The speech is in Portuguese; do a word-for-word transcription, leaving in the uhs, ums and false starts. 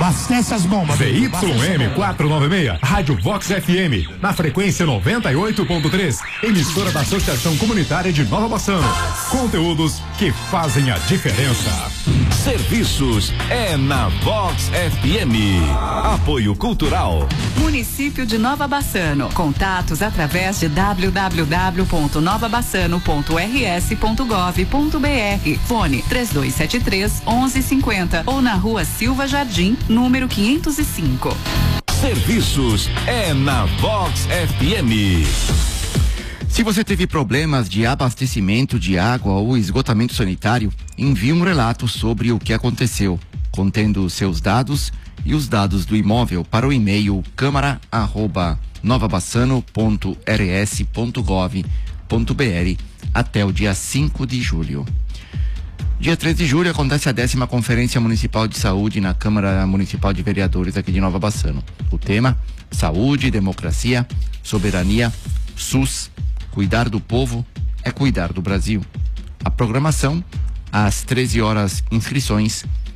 Abastece as bombas. V Y M quatrocentos e noventa e seis, Rádio Vox F M, na frequência noventa e oito ponto três, emissora da Associação Comunitária de Nova Bassano. Conteúdos que fazem a diferença. Serviços é na Vox F M. Apoio Cultural. Município de Nova Bassano. Contatos através de w w w ponto nova bassano ponto r s ponto gov ponto b r. Fone três dois sete três, onze cinquenta ou na Rua Silva Jardim, número quinhentos e cinco. Serviços é na Vox F M. Se você teve problemas de abastecimento de água ou esgotamento sanitário, envie um relato sobre o que aconteceu, contendo seus dados e os dados do imóvel para o e-mail câmara arroba novabassano ponto r s ponto gov ponto b r até o dia cinco de julho. Dia treze de julho acontece a décima Conferência Municipal de Saúde na Câmara Municipal de Vereadores aqui de Nova Bassano. O tema: Saúde, Democracia, Soberania, SUS. Cuidar do povo é cuidar do Brasil. A programação: às treze horas, inscrições